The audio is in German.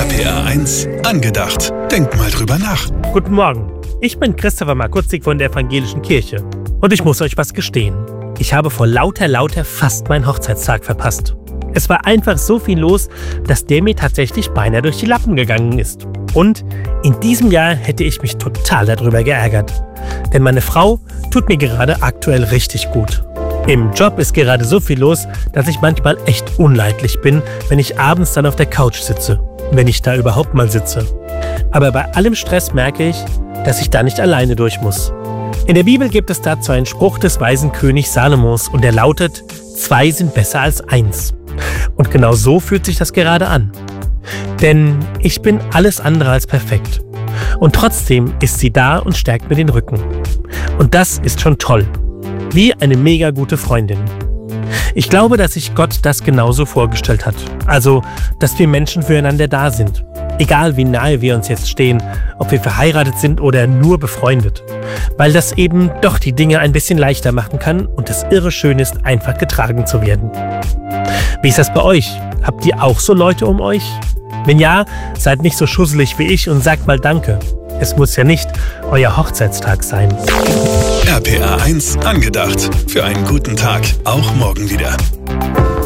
RPA 1 angedacht. Denk mal drüber nach. Guten Morgen, ich bin Christopher Markutzig von der Evangelischen Kirche. Und ich muss euch was gestehen. Ich habe vor lauter fast meinen Hochzeitstag verpasst. Es war einfach so viel los, dass der mir tatsächlich beinahe durch die Lappen gegangen ist. Und in diesem Jahr hätte ich mich total darüber geärgert. Denn meine Frau tut mir gerade aktuell richtig gut. Im Job ist gerade so viel los, dass ich manchmal echt unleidlich bin, wenn ich abends dann auf der Couch sitze. Wenn ich da überhaupt mal sitze. Aber bei allem Stress merke ich, dass ich da nicht alleine durch muss. In der Bibel gibt es dazu einen Spruch des weisen Königs Salomos und der lautet: 2 sind besser als 1. Und genau so fühlt sich das gerade an. Denn ich bin alles andere als perfekt. Und trotzdem ist sie da und stärkt mir den Rücken. Und das ist schon toll. Wie eine mega gute Freundin. Ich glaube, dass sich Gott das genauso vorgestellt hat. Also, dass wir Menschen füreinander da sind. Egal wie nahe wir uns jetzt stehen, ob wir verheiratet sind oder nur befreundet. Weil das eben doch die Dinge ein bisschen leichter machen kann und es irre schön ist, einfach getragen zu werden. Wie ist das bei euch? Habt ihr auch so Leute um euch? Wenn ja, seid nicht so schusselig wie ich und sagt mal Danke. Es muss ja nicht euer Hochzeitstag sein. RPA 1 angedacht. Für einen guten Tag. Auch morgen wieder.